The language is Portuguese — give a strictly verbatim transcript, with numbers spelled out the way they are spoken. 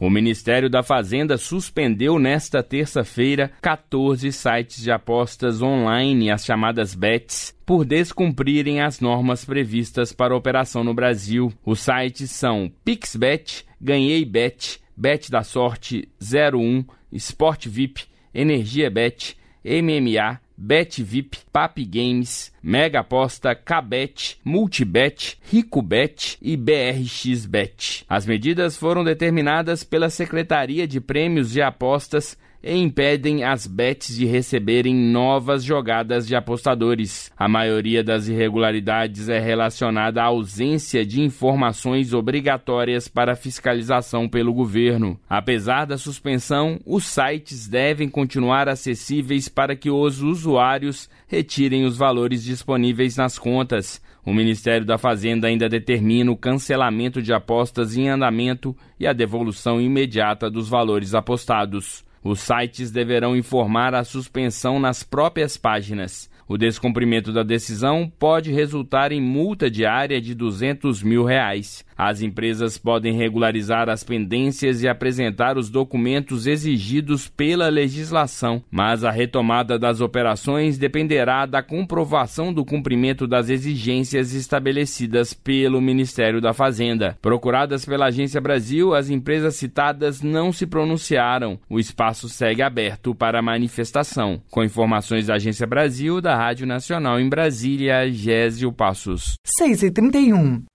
O Ministério da Fazenda suspendeu nesta terça-feira quatorze sites de apostas online, as chamadas bets, por descumprirem as normas previstas para operação no Brasil. Os sites são PixBet, GanheiBet, Bet da Sorte, zero um, Sport V I P, Energia Bet, M M A, Bet V I P, Papi Games, Mega Aposta, Kbet, Multibet, RicoBet e B R X Bet. As medidas foram determinadas pela Secretaria de Prêmios de Apostas e impedem as bets de receberem novas jogadas de apostadores. A maioria das irregularidades é relacionada à ausência de informações obrigatórias para fiscalização pelo governo. Apesar da suspensão, os sites devem continuar acessíveis para que os usuários retirem os valores disponíveis nas contas. O Ministério da Fazenda ainda determina o cancelamento de apostas em andamento e a devolução imediata dos valores apostados. Os sites deverão informar a suspensão nas próprias páginas. O descumprimento da decisão pode resultar em multa diária de duzentos mil reais. As empresas podem regularizar as pendências e apresentar os documentos exigidos pela legislação, mas a retomada das operações dependerá da comprovação do cumprimento das exigências estabelecidas pelo Ministério da Fazenda. Procuradas pela Agência Brasil, as empresas citadas não se pronunciaram. O espaço segue aberto para manifestação. Com informações da Agência Brasil, da Rádio Nacional em Brasília, Gésio Passos. seis e trinta e um.